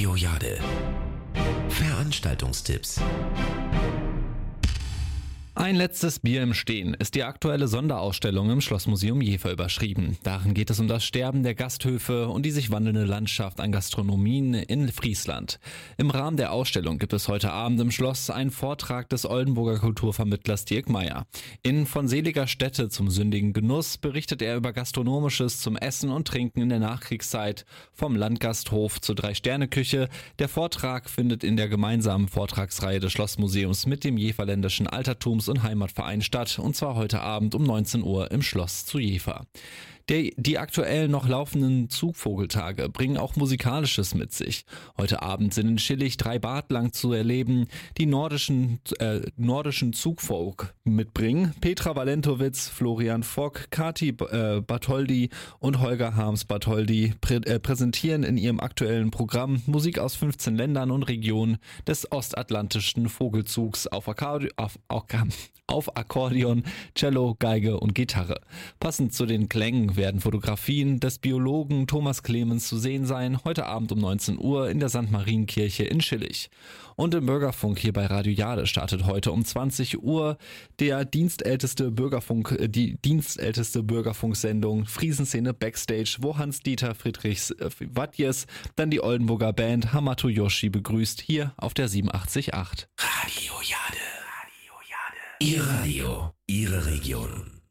Radio Jade. Veranstaltungstipps. Ein letztes Bier im Stehen ist die aktuelle Sonderausstellung im Schlossmuseum Jever überschrieben. Darin geht es um das Sterben der Gasthöfe und die sich wandelnde Landschaft an Gastronomien in Friesland. Im Rahmen der Ausstellung gibt es heute Abend im Schloss einen Vortrag des Oldenburger Kulturvermittlers Dirk Meyer. In Von seliger Stätte zum sündigen Genuss berichtet er über Gastronomisches zum Essen und Trinken in der Nachkriegszeit, vom Landgasthof zur Drei-Sterne-Küche. Der Vortrag findet in der gemeinsamen Vortragsreihe des Schlossmuseums mit dem Jeverländischen Altertums- und Heimatverein statt, und zwar heute Abend um 19 Uhr im Schloss zu Jever. Die aktuell noch laufenden Zugvogeltage bringen auch Musikalisches mit sich. Heute Abend sind in Schillig 3 Bart lang zu erleben, die nordischen Zugfolk mitbringen. Petra Valentowitz, Florian Fock, Kati Bartholdy und Holger Harms-Bartholdy präsentieren in ihrem aktuellen Programm Musik aus 15 Ländern und Regionen des ostatlantischen Vogelzugs auf Akkordeon, Cello, Geige und Gitarre. Passend zu den Klängen werden Fotografien des Biologen Thomas Clemens zu sehen sein, heute Abend um 19 Uhr in der St. Marienkirche in Schillig. Und im Bürgerfunk hier bei Radio Jade startet heute um 20 Uhr die dienstälteste Bürgerfunksendung Friesenszene Backstage, wo Hans-Dieter Friedrichs Wadjes dann die Oldenburger Band Hamato Yoshi begrüßt, hier auf der 87.8. Radio Jade. Ihr Radio, Ihre Region.